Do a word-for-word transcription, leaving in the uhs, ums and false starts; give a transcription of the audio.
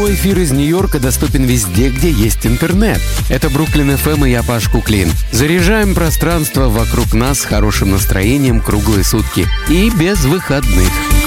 Прямой эфир из Нью-Йорка доступен везде, где есть интернет. Это Бруклин эф эм и я, Паш Куклин. Заряжаем пространство вокруг нас хорошим настроением круглые сутки и без выходных.